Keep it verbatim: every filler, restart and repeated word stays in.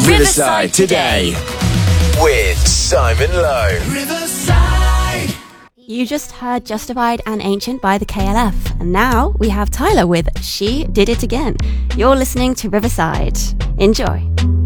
Riverside Today with Simon Lowe. Riverside. You just heard Justified and Ancient by the K L F. And now we have Tyler with She Did It Again. You're listening to Riverside. Enjoy.